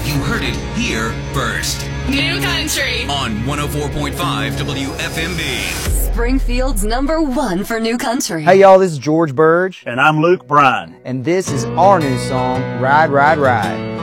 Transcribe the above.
You heard it here first. New Country On 104.5 WFMB. Springfield's #1 for New Country. Hey y'all, this is George Burge. And I'm Luke Bryan. And this is our new song, Ride, Ride, Ride.